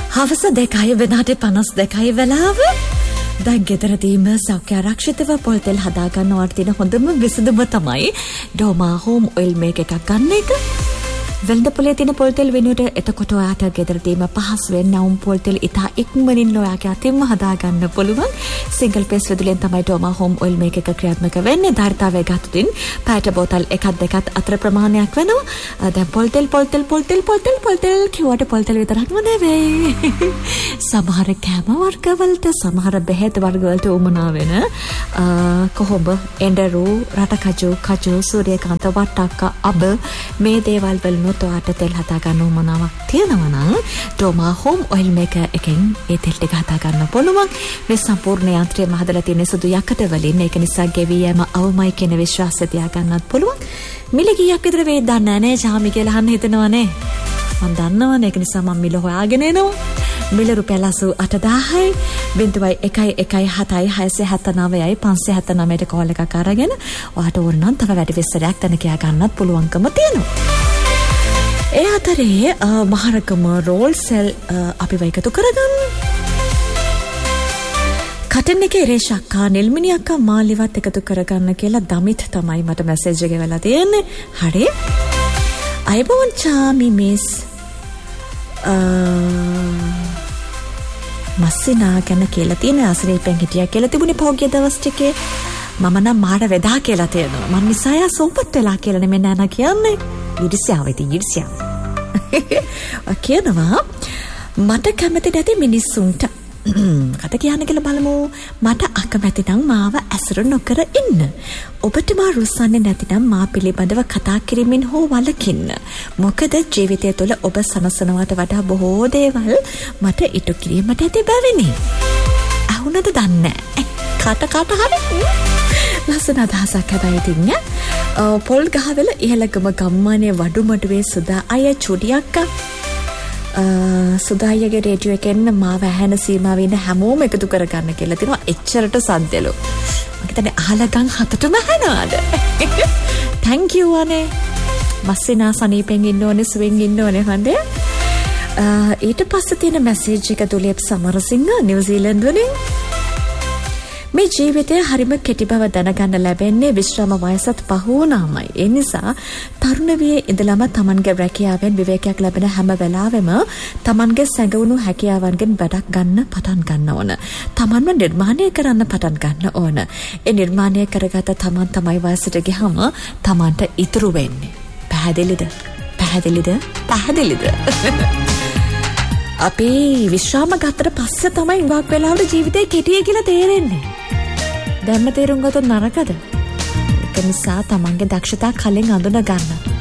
හවස 2:52 වෙලාව. දැන් ගෙදරදීම සෞඛ්‍ය ආරක්ෂිතව පොල් තෙල් හදා ගන්නවට තියෙන හොඳම විසඳුම තමයි ඩෝමා හෝම් ඔයිල් මේක එකක් ගන්න එක. වෙළඳ පොලේ තියෙන පොල් තෙල් වෙනුවට එතකොට ඔයාට ගෙදරදීම පහසු වෙන්න වුන් පොල් තෙල් ඉතා ඉක්මනින් ඔයාගේ අතින්ම හදා ගන්න පුළුවන්. සිංගල් පේස් විදුලියෙන් තමයි ඩෝමා හෝම් ඔයිල් මේක එක ක්‍රියාත්මක වෙන්නේ. ධාරිතාවය ගත්තොතින් පැයට බෝතල් 1-2 අතර ප්‍රමාණයක් වෙනවා. දැන් පොල් තෙල් කිව්වට පොල් තෙල් විතරක්ම නෙවෙයි. සමහර කැම වර්ගවලට සමහර බෙහෙත් වර්ගවලට උමනා වෙන කොහොඹ, එඬරු, රටකජු, කජු, සූර්යකාන්ත, වට්ටක්ක, අබ මේ දේවල් වල ඔයාට තෙල් හදා ගන්න උමනාවක් තියෙනවා නම් ඩෝමා හෝම් ඔයිල් මේකර් එකෙන් ඒ තෙල් ටික හදා ගන්න පුළුවන්. මේ සම්පූර්ණ යන්ත්‍රයම හදලා තියෙන සුදු යකඩ වලින්. ඒක නිසා ගෙවි යෑම අවමයි කියන විශ්වාසය තියා ගන්නත් පුළුවන්. මිල කීයක් විතර වේද දන්නේ නැහැ නේ. ජාමි කියලා අහන්න හිතනවනේ. මම දන්නවනේ. ඒක නිසා මම මිල හොයාගෙන එනවා. මිල රුපියල් 88000යි 011769 579ට කෝල් එකක් අරගෙන ඔයාට ඕන නම් තව වැඩි විස්තරයක් දැන කියා ගන්නත් පුළුවන්කම තියෙනවා. ඒ අතරේ මහරගම රෝල් සෙල් අපි වයිකතු කරගන්න. කටන් එකේ රේෂක්කා නිල්මිනියක්කා මාලිවත් එකතු කරගන්න කියලා දමිත් තමයි මට මැසේජ් එක වෙලා තියෙන්නේ. හරි. අයබෝන් චාමි මිස් මස්සිනා ගැන කියලා තියෙන අසනීපෙන් හිටියා කියලා තිබුණේ පහුගිය දවස් ටිකේ. මම නම් මාර වෙදා කියලා තියෙනවා. මම නිසාය සෝපත් වෙලා කියලා නෙමෙයි නෑනා කියන්නේ. ඊර්ෂ්‍යාව. කියනවා මට කැමති නැති මිනිස්සුන්ට කත කියන්න කියලා බලමු. මට අකමැති නම් මාව ඇසුරු නොකර ඉන්න. ඔබට මා රුස්සන්නේ නැතිනම් මා පිළිබඳව කතා කිරීමෙන් හෝ වළකින්න. මොකද ජීවිතය තුළ ඔබ සනසනවට වඩා බොහෝ දේවල් මට ඉටු කිරීමට ඇති බැවිනි. අහුනද දන්නේ කට හරි ලස්සන අදහසක් හැබැයි තින්න. පොල් ගහවෙල ඉහළගම ගම්මානයේ වඩුමඩුවේ සුදා අය චුඩියක්කා සුදායගේ රේඩියෝ එකෙන් මාව ඇහෙන සීමාවේ ඉන්න හැමෝම එකතු කරගන්න කියලා තිනවා. එච්චරට සද්දලු. මම හිතන්නේ අහලගම් 7ටම ඇහෙනවාද? thank you අනේ. මස්සිනා සනීපෙන් ඉන්න ඕනේ, සුවෙන් ඉන්න ඕනේ හොඳේ. ඊට පස්සේ තියෙන මැසේජ් එක දුලියප් සමරසිංහ නිව්සීලන්ත වලින් මේ ජීවිතය හරිම කෙටි බව දැනගන්න ලැබෙන්නේ විශ්‍රාම වයසත් පහ වුණාමයි. ඒ නිසා තරුණ වියේ ඉඳලම තමන්ගේ රැකියාවෙන් විවේකයක් ලැබෙන හැම වෙලාවෙම තමන්ගේ සැඟවුණු හැකියාවන්ගෙන් වැඩක් ගන්න පටන් ගන්න ඕන. තමන්ව නිර්මාණය කරන්න පටන් ගන්න ඕන. ඒ නිර්මාණය කරගත තමන් තමයි වයසට ගියහම තමන්ට ඉතුරු වෙන්නේ. පැහැදිලිද? අපි විශ්‍රාම ගත්තට පස්සේ තමයි ඉඟක් වෙලාවට ජීවිතේ කෙටිය කියලා තේරෙන්නේ. දැම්ම තේරුම් ගත්තොත් නරකද? ඒක නිසා තමන්ගේ දක්ෂතා කලින් අඳුන ගන්න.